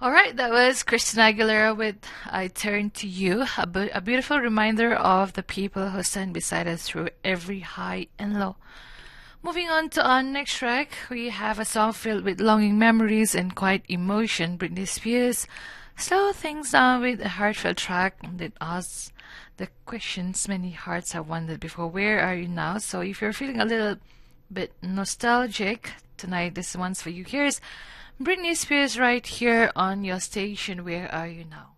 All right, that was Christina Aguilera with I Turn to You, a beautiful reminder of the people who stand beside us through every high and low. Moving on to our next track, we have a song filled with longing memories and quiet emotion. Britney Spears slow things down with a heartfelt track that asks the questions many hearts have wondered before. Where are you now? So if you're feeling a little bit nostalgic tonight, this one's for you. Here's Britney Spears right here on your station. Where are you now?